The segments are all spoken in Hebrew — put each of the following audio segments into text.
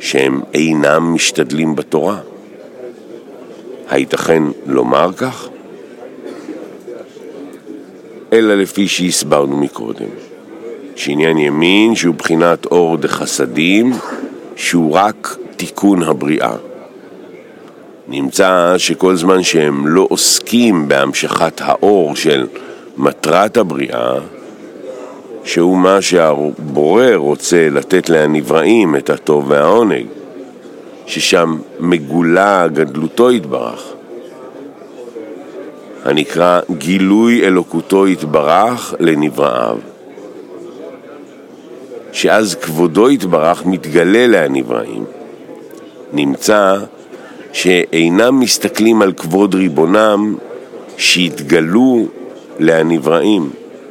שהם אינם משתדלים בתורה? הייתכן לומר כך? אלא לפי שהסברנו מקודם, שעניין ימין שהוא בחינת אור דחסדים, שהוא רק תיקון הבריאה. נמצא שכל זמן שהם לא עוסקים בהמשכת האור של מטרת הבריאה, שהוא מה שהבורא רוצה לתת לנבראים את הטוב והעונג, ששם מגולה גדלותו יתברך, הנקרא גילוי אלוקותו יתברך לנבראיו, שאז כבודו יתברך מתגלה לנבראים. נמצא שאינם מסתכלים על כבוד ריבונם שהתגלו לנבראים,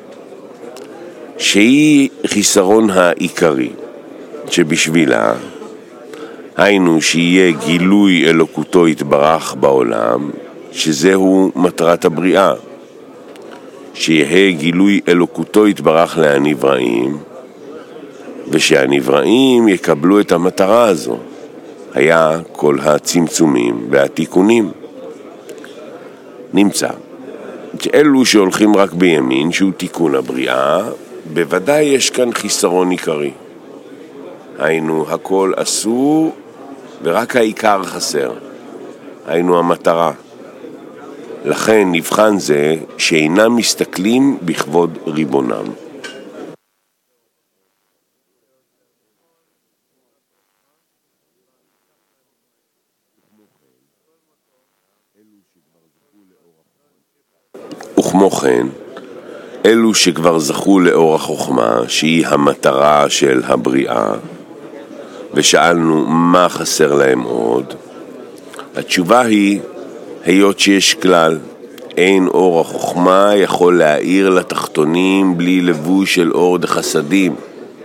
שהיא חיסרון העיקרי שבשבילה, היינו שיהיה גילוי אלוקותו יתברך בעולם, שזהו מטרת הבריאה, שיהיה גילוי אלוקותו יתברך לנבראים, ושהנבראים יקבלו את המטרה הזו. היה כל הצמצומים והתיקונים. נמצא שאלו שהולכים רק בימין, שהוא תיקון הבריאה, בוודאי יש כאן חיסרון עיקרי. היינו הכל אסור ורק העיקר חסר, היינו המטרה. לכן נבחן זה שאינם מסתכלים בכבוד ריבונם. וכמו כן, אלו שכבר זכו לאור החוכמה, שהיא המטרה של הבריאה, ושאלנו מה חסר להם עוד, התשובה היא, היות שיש כלל, אין אור החוכמה יכול להאיר לתחתונים בלי לבוש של אור דחסדים,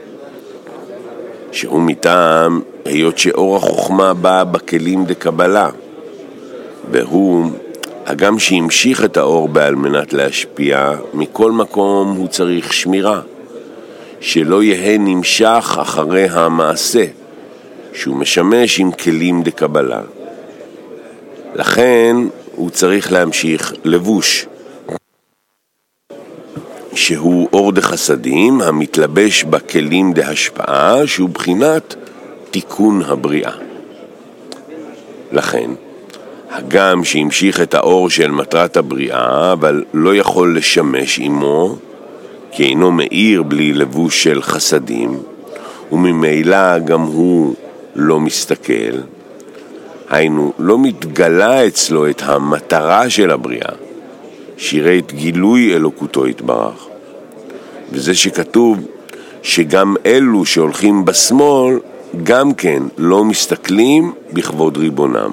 שהוא מטעם היות שאור החוכמה בא בכלים דקבלה, והוא הגם שהמשיך את האור בעל מנת להשפיע, מכל מקום הוא צריך שמירה, שלא יהיה נמשך אחרי המעשה, שהוא משמש עם כלים דקבלה. לכן הוא צריך להמשיך לבוש, שהוא אור דחסדים המתלבש בכלים דהשפעה, שהוא בחינת תיקון הבריאה. לכן, הגם שהמשיך את האור של מטרת הבריאה, אבל לא יכול לשמש עמו, כי אינו מאיר בלי לבוש של חסדים, וממילא גם הוא לא מסתכל, היינו לא מתגלה אצלו את המטרה של הבריאה, שירי את גילוי אלוקותו יתברך. וזה שכתוב שגם אלו שהולכים בשמאל, גם כן לא מסתכלים בכבוד ריבונם.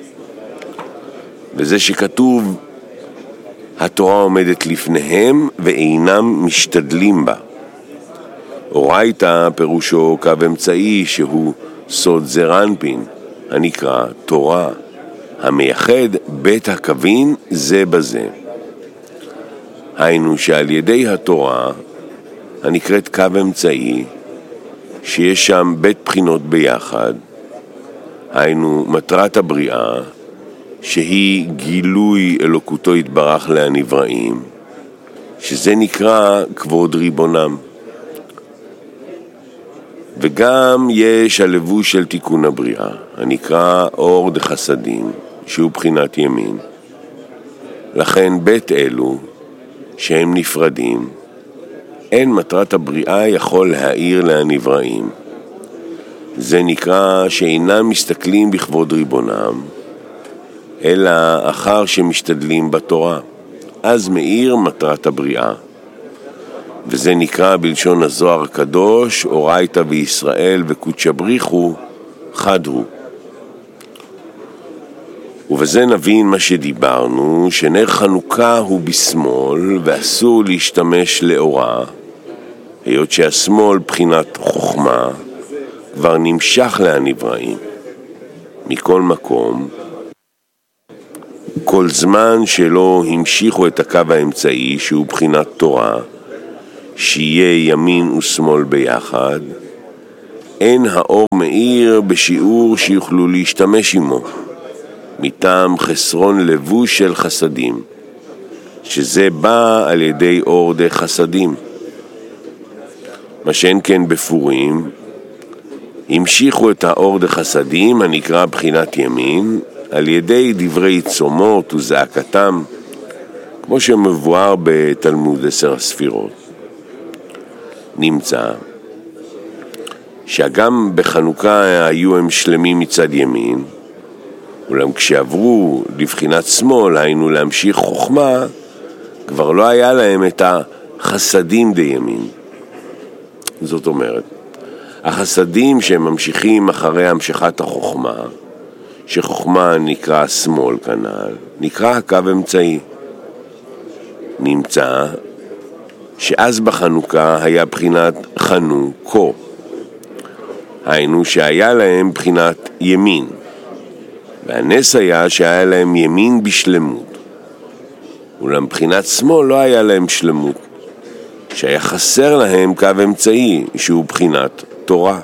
וזה שכתוב התורה עומדת לפניהם ואינם משתדלים בה. אורייתא פירושו קו אמצעי שהוא סוד זרנפין, הנקרא תורה, המייחד בית הקווין זה בזה. היינו שעל ידי התורה הנקראת קו אמצעי, שיש שם בית בחינות ביחד, היינו מטרת הבריאה, שהיא גילוי אלוקותו יתברך לנבראים, שזה נקרא כבוד ריבונם. וגם יש הלבוש של תיקון הבריאה, הנקרא אור דחסדים, שהוא בחינת ימין. לכן בית אלו שהם נפרדים, אין מטרת הבריאה יכול להאיר לנבראים. זה נקרא שאינם מסתכלים בכבוד ריבונם, אלא אחר שמשתדלים בתורה, אז מאיר מטרת הבריאה. וזה נקרא בלשון הזוהר הקדוש, אורייתא וישראל וקודשא בריחו חד הוא. ובזה נבין מה שדיברנו, שנר חנוכה הוא בשמאל ואסור להשתמש לאורה, היות שהשמאל בחינת חוכמה כבר נמשך לנבראים. מכל מקום, כל זמן שלא המשיכו את הקו האמצעי שהוא בחינת תורה, שיהיה ימין ושמאל ביחד, אין האור מאיר בשיעור שיוכלו להשתמש עמו, מטעם חסרון לבוש של חסדים, שזה בא על ידי אור דה חסדים. מה שאין כן בפורים, המשיכו את האור דה חסדים הנקרא בחינת ימין על ידי דברי צומות וזעקתם, כמו שמבואר בתלמוד 10 הספירות. נמצא שגם בחנוכה היו הם שלמים מצד ימין, אולם כשעברו לבחינת שמאל, היינו להמשיך חוכמה, כבר לא היה להם את החסדים דימין. זאת אומרת, החסדים שהם ממשיכים אחרי המשכת החוכמה, שחוכמה נקרא שמאל כנ"ל, נקרא הקו אמצעי. נמצא שאז בחנוכה היה בחינת חנוכו, היינו שהיה להם בחינת ימין, והנס היה שהיה להם ימין בשלמות, אולם בחינת שמאל לא היה להם שלמות, שהיה חסר להם קו אמצעי שהוא בחינת תורה.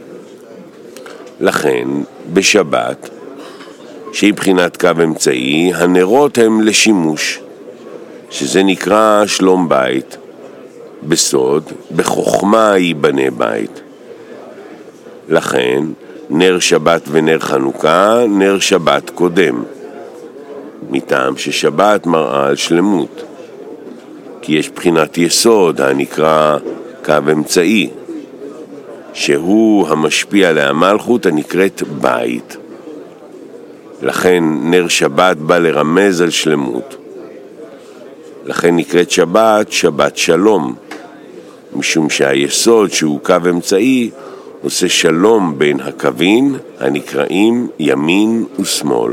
לכן בשבת, שהיא בחינת קו אמצעי, הנרות הם לשימוש, שזה נקרא שלום בית, בסוד, בחוכמה ייבנה בית. לכן נר שבת ונר חנוכה, נר שבת קודם, מטעם ששבת מראה על שלמות, כי יש בחינת יסוד הנקרא קו אמצעי, שהוא המשפיע להמלכות הנקראת בית. לכן נר שבת בא לרמז על שלמות, לכן נקראת שבת שבת שלום, משום שהיסוד שהוא קו אמצעי עושה שלום בין הקווים הנקראים ימין ושמאל.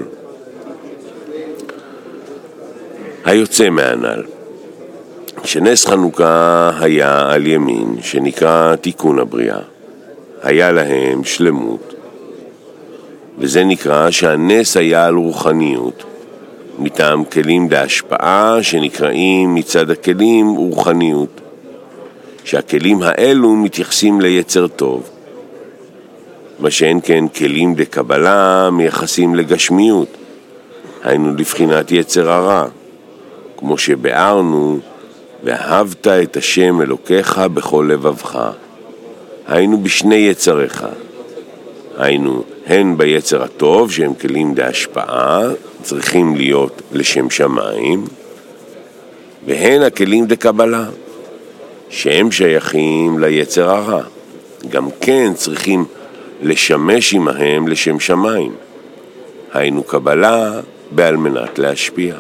היוצא מהנ"ל, שנס חנוכה היה על ימין, שנקרא תיקון הבריאה, היה להם שלמות, וזה נקרא שהנס היה על רוחניות, מטעם כלים להשפעה שנקראים מצד הכלים רוחניות, שהכלים האלו מתייחסים ליצר טוב, מה שאין כן כלים לקבלה מייחסים לגשמיות, היינו לבחינת יצר הרע, כמו שבארנו ואהבת את השם אלוקיך בכל לבבך, היינו בשני יצריך, היינו הן ביצר הטוב שהם כלים להשפעה, צריכים להיות לשם שמיים, והן הכלים לקבלה, שהם שייכים ליצר הרע, גם כן צריכים לשמש עמהם לשם שמיים, היינו קבלה בעל מנת להשפיע.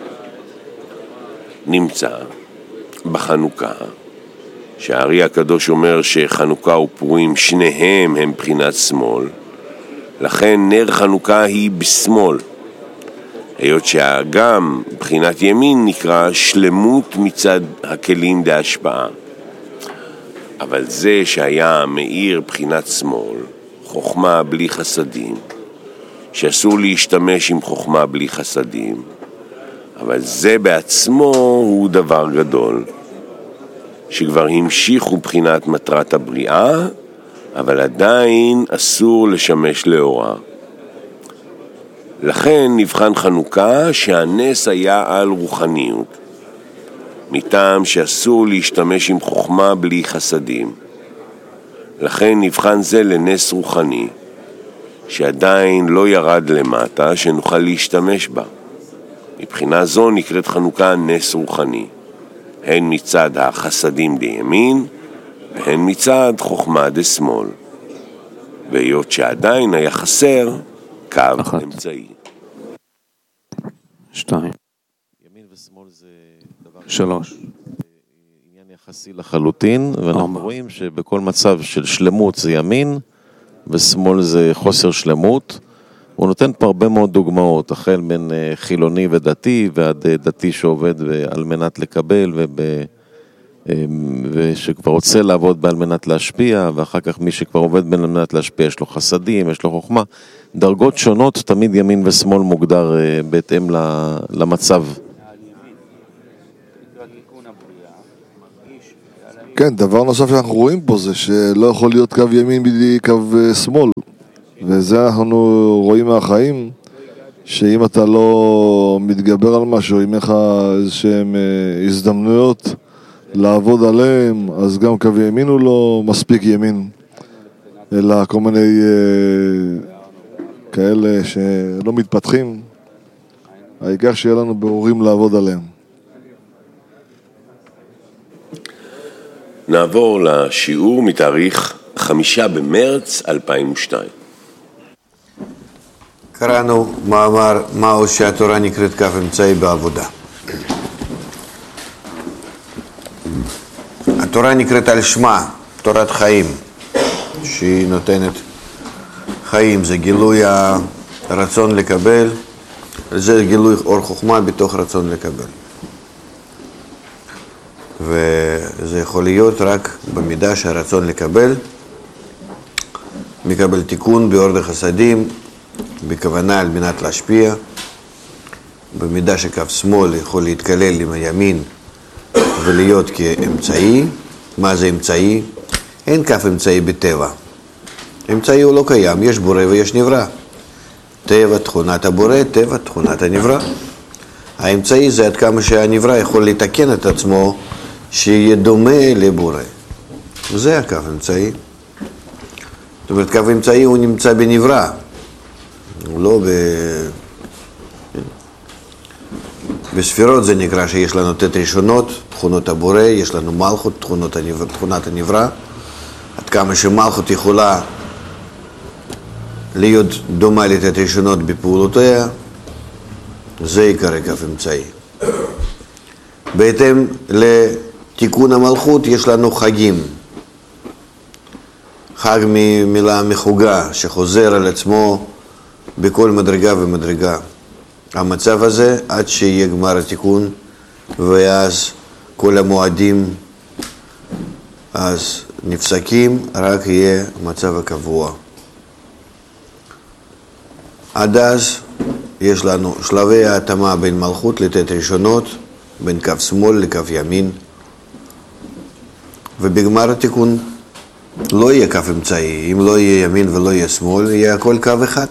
נמצא בחנוכה שהארי הקדוש אומר שחנוכה ופורים שניהם הם בחינת שמאל, לכן נר חנוכה היא בשמאל, היות שגם בחינת ימין נקרא שלמות מצד הכלים להשפעה. אבל זה שהיה מאיר בחינת שמאל, חוכמה בלי חסדים, שאסור להשתמש עם חוכמה בלי חסדים, אבל זה בעצמו הוא דבר גדול, שכבר המשיכו בחינת מטרת הבריאה, אבל עדיין אסור לשמש לאורה. לכן נבחן חנוכה שהנס היה על רוחניות, מטעם שאסור להשתמש עם חוכמה בלי חסדים. לכן נבחן זה לנס רוחני, שעדיין לא ירד למטה שנוכל להשתמש בה. מבחינה זו נקראת חנוכה נס רוחני, הן מצד החסדים דימין, והן מצד חוכמה דשמאל, והיות שעדיין היה חסר קו אמצעי. 2. ימין ושמאל זה דבר 3. עניין יחסי לחלוטין, ואנחנו רואים שבכל מצב של שלמות זה ימין, ושמאל זה חוסר שלמות. הוא נותן פה הרבה מאוד דוגמאות, החל בין חילוני ודתי, ועד דתי שעובד על מנת לקבל, ושכבר רוצה לעבוד על מנת להשפיע, ואחר כך מי שכבר עובד על מנת להשפיע, יש לו חסדים, יש לו חוכמה. דרגות שונות, תמיד ימין ושמאל מוגדר בהתאם למצב. על ימין, תיקון הבריאה, מרגיש על כן, דבר נוסף שאנחנו רואים פה זה שלא יכול להיות קו ימין בלי קו שמאל, וזה אנחנו רואים מהחיים, שאם אתה לא מתגבר על משהו, אם לך איזשהם הזדמנויות לעבוד עליהם, אז גם קו ימין הוא לא מספיק ימין, אלא כל מיני כאלה שלא מתפתחים. העיקר שיהיה לנו ברורים לעבוד עליהם. נעבור לשיעור מתאריך 5 במרץ 2002. קראנו מאמר מהו שהתורה נקראת קו אמצעי בעבודה. התורה נקראת על שמה, תורת חיים, שהיא נותנת חיים, זה גילוי הרצון לקבל, זה גילוי אור חוכמה בתוך רצון לקבל. וזה יכול להיות רק במידה שהרצון לקבל מקבל תיקון באור דחסדים, בכוונה על מנת להשפיע, במידה שקו שמאל יכול להתקלל עם הימין ולהיות כאמצעי. מה זה אמצעי? אין קו אמצעי בטבע. אמצעי הוא לא קיים, יש בורא ויש נברא. טבע תכונת הבורא, טבע תכונת הנברא. האמצעי זה עד כמה שהנברא יכול לתקן את עצמו שיהיה דומה לבורא. זה הקו אמצעי. זאת אומרת, קו אמצעי הוא נמצא בנברא. הוא לא בספירות זה נקרא שיש לנו תת ראשונות, תכונות הבורא, יש לנו מלכות, תכונת הנברא. עד כמה שמלכות יכולה להיות דומה לתת ראשונות בפעולותיה, זה עיקר קו אמצעי. בהתאם לתיקון המלכות יש לנו חגים. חג ממילה מחוגה שחוזר על עצמו בכל מדרגה ומדרגה. המצב הזה עד שיהיה גמר התיקון, ואז כל המועדים אז נפסקים, רק יהיה מצב הקבוע. עד אז יש לנו שלבי ההתאמה בין מלכות לתת ראשונות, בין קו שמאל לקו ימין, ובגמר התיקון לא יהיה קו אמצעי. אם לא יהיה ימין ולא יהיה שמאל, יהיה הכל קו אחד.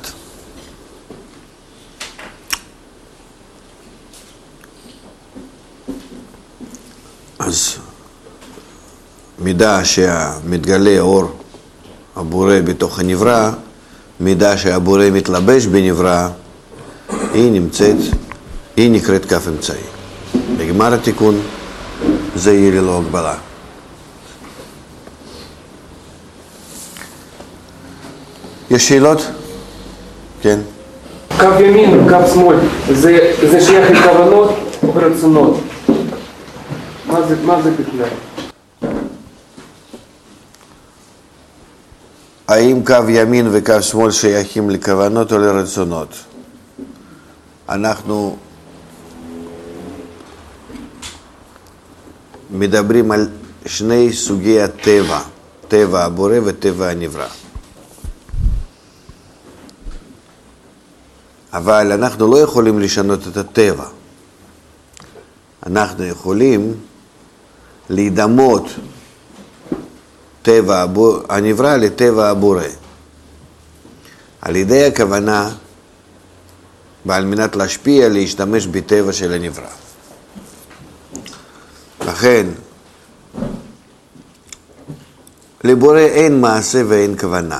אז מידה שמתגלה אור הבורא בתוך הנברא, מידה שהבורא מתלבש בנברא, היא נקראת קו אמצעי. בגמר התיקון זה יהיה ללא הגבלה. יש שאלות? כן. קו ימין וקו שמאל, זה שייך לכוונות או רצונות? מה זה בכלל? האם קו ימין וקו שמאל שייכים לכוונות או לרצונות? אנחנו מדברים על שני סוגי הטבע, טבע הבורא וטבע הנברא. אבל אנחנו לא יכולים לשנות את הטבע. אנחנו יכולים להידמות טבע הנברא לטבע הבורא. על ידי הכוונה, ועל מנת להשפיע, להשתמש בטבע של הנברא. לכן, לבורא אין מעשה ואין כוונה.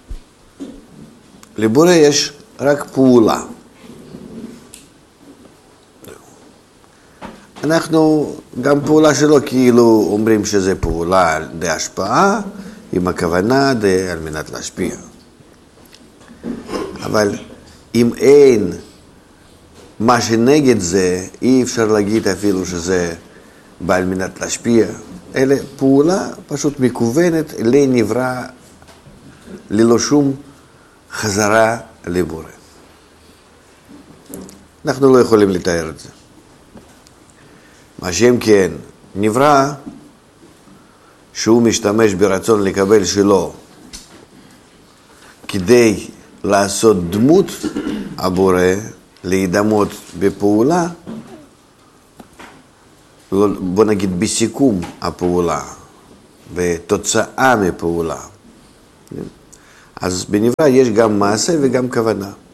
לבורא יש רק פעולה. אנחנו, גם פעולה שלו כאילו אומרים שזה פעולה די השפעה, עם הכוונה די על מנת להשפיע. אבל אם אין מה שנגד זה, אי אפשר להגיד אפילו שזה בא על מנת להשפיע. אלא פעולה פשוט מכוונת לנברא, ללא שום חזרה לבורא. אנחנו לא יכולים לתאר את זה. מה שם כן, נברא שהוא משתמש ברצון לקבל שלו כדי לעשות דמות הבורא, להידמות בפעולה, בוא נגיד בסיכום הפעולה, ותוצאה מפעולה. אז בנברא יש גם מעשה וגם כוונה.